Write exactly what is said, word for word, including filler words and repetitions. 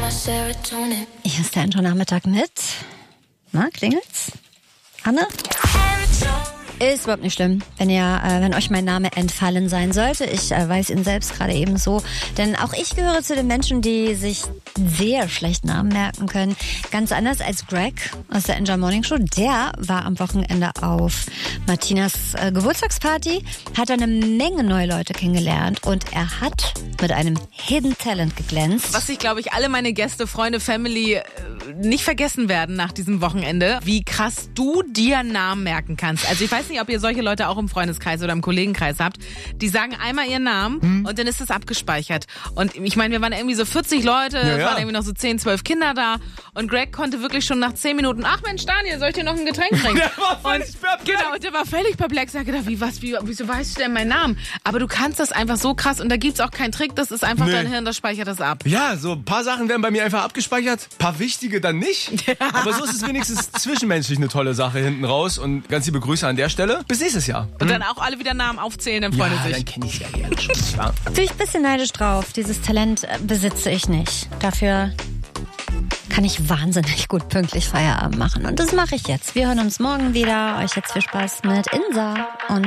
Hier ist der Intro-Nachmittag mit. Na, klingelt's? Anne? Ist überhaupt nicht schlimm, wenn ihr, äh, wenn euch mein Name entfallen sein sollte. Ich äh, weiß ihn selbst gerade eben so. Denn auch ich gehöre zu den Menschen, die sich sehr schlecht Namen merken können. Ganz anders als Greg aus der Enjoy Morning Show. Der war am Wochenende auf Martinas äh, Geburtstagsparty, hat eine Menge neue Leute kennengelernt und er hat mit einem Hidden Talent geglänzt. Was ich, glaube ich, alle meine Gäste, Freunde, Family äh, nicht vergessen werden nach diesem Wochenende, wie krass du dir Namen merken kannst. Also ich weiß nicht, ob ihr solche Leute auch im Freundeskreis oder im Kollegenkreis habt. Die sagen einmal ihren Namen hm. und dann ist es abgespeichert. Und ich meine, wir waren irgendwie so vierzig Leute, ja, es ja. waren irgendwie noch so zehn, zwölf Kinder da und Greg konnte wirklich schon nach zehn Minuten, ach Mensch, Daniel, soll ich dir noch ein Getränk trinken? Der war völlig und, perplex. Genau, und der war völlig perplex. Er hat gedacht, wie, was, wie, wieso weißt du denn meinen Namen? Aber du kannst das einfach so krass und da gibt's auch keinen Trick, das ist einfach Nee. dein Hirn, das speichert das ab. Ja, so ein paar Sachen werden bei mir einfach abgespeichert, ein paar wichtige dann nicht. Aber so ist es wenigstens zwischenmenschlich eine tolle Sache hinten raus. Und ganz liebe Grüße an der Stelle. Bis nächstes Jahr. Und dann auch alle wieder Namen aufzählen, dann freuen Ja, sie dann sich. kenne ich ja hier alle schon. Ja. Bin ich ein bisschen neidisch drauf. Dieses Talent äh, besitze ich nicht. Dafür kann ich wahnsinnig gut pünktlich Feierabend machen. Und das mache ich jetzt. Wir hören uns morgen wieder. Euch jetzt viel Spaß mit Insa und